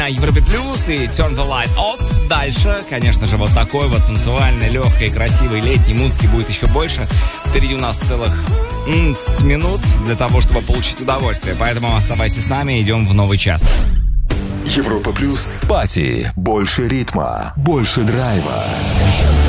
Европе Плюс и Turn the Light Off. Дальше, конечно же, вот такой вот танцевальной, легкой, красивой летней музыки будет еще больше. Впереди у нас целых 30 минут для того, чтобы получить удовольствие. Поэтому оставайся с нами, идем в новый час. Европа Плюс. Пати. Больше ритма, больше драйва.